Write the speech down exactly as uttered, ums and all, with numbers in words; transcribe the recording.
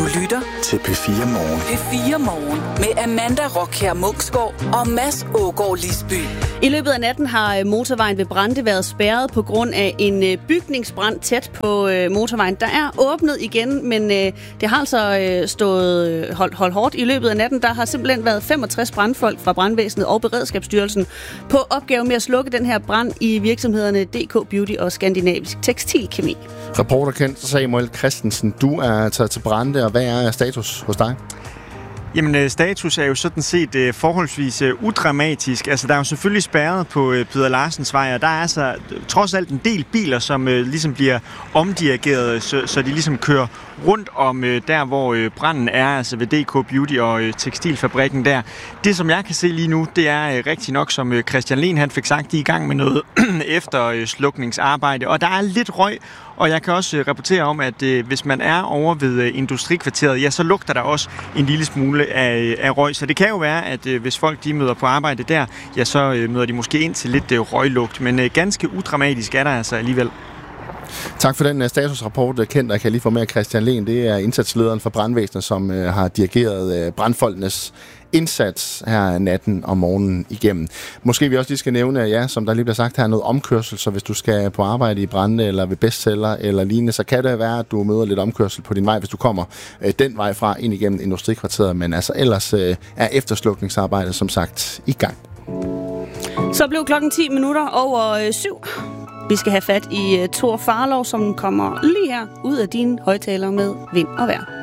lytter til P fire Morgen. P fire Morgen med Amanda Rockher Munksgaard og Mads Ågaard Lisby. I løbet af natten har motorvejen ved Brande været spærret på grund af en bygningsbrand tæt på motorvejen. Der er åbnet igen, men det har altså stået holdt hold hårdt. I løbet af natten der har simpelthen været femogtres brandfolk fra Brandvæsenet og Beredskabsstyrelsen på opgave med at slukke den her brand i virksomhederne D K Beauty og Skandinavisk Tekstilkemi. Reporterkendt Samuel Christensen, du er taget til Brande, og hvad er status hos dig? Jamen, status er jo sådan set uh, forholdsvis uh, udramatisk. Altså, der er jo selvfølgelig spærret på uh, Peder Larsens vej, og der er altså trods alt en del biler, som uh, ligesom bliver omdirigeret, så, så de ligesom kører rundt om uh, der, hvor uh, branden er, altså ved D K Beauty og uh, tekstilfabrikken der. Det, som jeg kan se lige nu, det er uh, rigtig nok, som uh, Christian Lehn, han fik sagt, de er i gang med noget efterslukningsarbejde, og der er lidt røg. Og jeg kan også uh, rapportere om, at uh, hvis man er over ved uh, industrikvarteret, ja, så lugter der også en lille smule af, af røg. Så det kan jo være, at uh, hvis folk de møder på arbejde der, ja, så uh, møder de måske ind til lidt uh, røglugt. Men uh, ganske udramatisk er der altså alligevel. Tak for den uh, statusrapport, Kent. Jeg kan lige få med Christian Lehn. Det er indsatslederen for Brandvæsenet, som uh, har dirigeret uh, brandfolkenes indsats her natten og morgenen igennem. Måske vi også lige skal nævne, ja, som der lige bliver sagt her, noget omkørsel, så hvis du skal på arbejde i Brande eller ved bestseller eller lignende, så kan det være, at du møder lidt omkørsel på din vej, hvis du kommer øh, den vej fra ind igennem industrikvarteret, men altså ellers øh, er efterslukningsarbejdet som sagt i gang. Så blev klokken ti minutter over øh, syv. Vi skal have fat i uh, Thor Farlov, som kommer lige her ud af dine højtalere med vind og vejr.